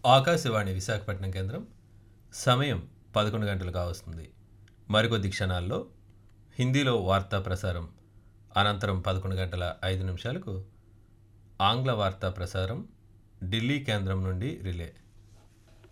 ఆకాశవాణి విశాఖపట్నం కేంద్రం. సమయం 11 గంటలు కావస్తుంది. మరికొద్ది క్షణాల్లో హిందీలో వార్తా ప్రసారం, అనంతరం 11 గంటల 5 నిమిషాలకు ఆంగ్ల వార్తా ప్రసారం ఢిల్లీ కేంద్రం నుండి రిలే.